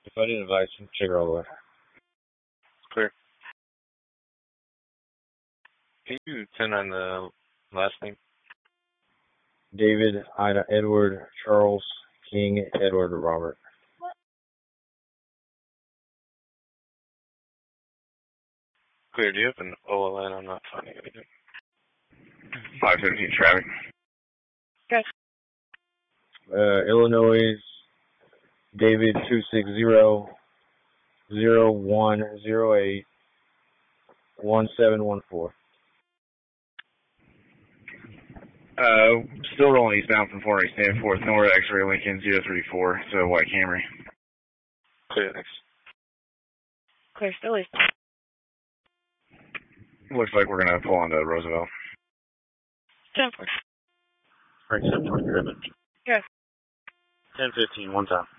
If I didn't advise, check her all the way. Clear. Can you send on the last name? David, Ida, Edward, Charles, King, Edward, Robert. Clear. Do you have an OLN? I'm not finding anything. 517 traffic. Okay. Illinois, David 260-0108-1714. Still rolling eastbound from 4 Stand Fourth North, X-ray Lincoln 034, so white Camry. Clear. Thanks. Clear, still east. Looks like we're going to pull onto Roosevelt. 10-4. Frank 720 driven. Yes. 1015, one time.